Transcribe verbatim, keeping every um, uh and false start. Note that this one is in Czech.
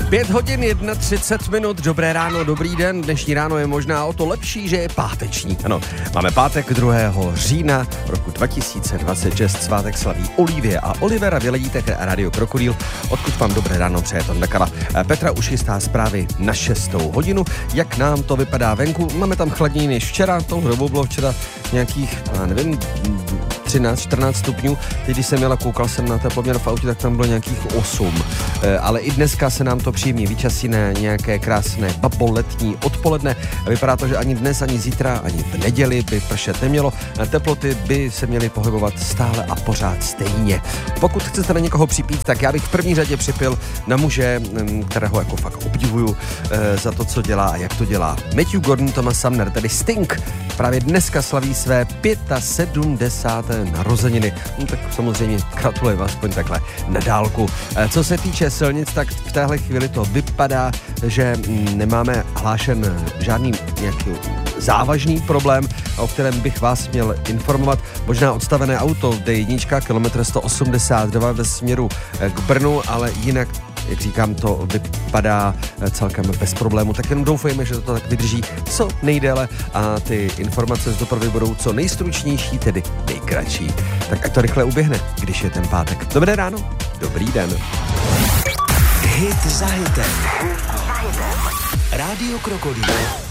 Pět hodin, třicet jedna minut, dobré ráno, dobrý den. Dnešní ráno je možná o to lepší, že je páteční. Ano, máme pátek druhého října roku dva tisíce dvacet šest, svátek slaví Olivie a Olivera, vyledíte Radio Krokodýl, odkud vám dobré ráno přeje Tonda Kala. Petra už chystá zprávy na šestou hodinu. Jak nám to vypadá venku? Máme tam chladněji než včera, tou dobou bylo včera nějakých, já nevím, třináct čtrnáct stupňů. Teď, když jsem jela, koukal jsem na teploměr v autě, tak tam bylo nějakých osm. E, ale i dneska se nám to příjemně vyčasí na nějaké krásné baboletní odpoledne. Vypadá to, že ani dnes, ani zítra, ani v neděli by pršet nemělo. Teploty by se měly pohybovat stále a pořád stejně. Pokud chcete na někoho připít, tak já bych v první řadě připil na muže, kterého jako fakt obdivuju e, za to, co dělá a jak to dělá. Matthew Gordon Thomas Sumner, tedy Sting, právě dneska slaví své sedmdesáté páté narozeniny. No, tak samozřejmě gratuluji aspoň takhle na dálku. Co se týče silnic, tak v téhle chvíli to vypadá, že nemáme hlášen žádný nějaký závažný problém, o kterém bych vás měl informovat. Možná odstavené auto D jedna, kilometr sto osmdesát dva ve směru k Brnu, ale jinak, jak říkám, to vypadá celkem bez problému. Tak jenom doufejme, že to tak vydrží co nejdéle a ty informace z dopravy budou co nejstručnější, tedy nejkratší. Tak ať to rychle uběhne, když je ten pátek. Dobré ráno, dobrý den. Hit za hitem. Rádio Krokodýl.